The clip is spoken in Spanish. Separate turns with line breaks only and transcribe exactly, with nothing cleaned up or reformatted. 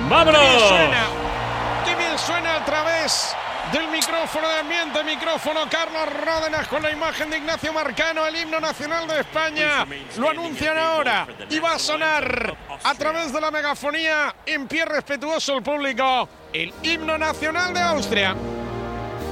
¡Vámonos!
¡Qué bien suena! ¡Qué bien suena a través del micrófono de ambiente, micrófono Carlos Ródenas con la imagen de Ignacio Marcano, el himno nacional de España? Lo anuncian ahora y va a sonar a través de la megafonía en pie respetuoso el público, el himno nacional de Austria.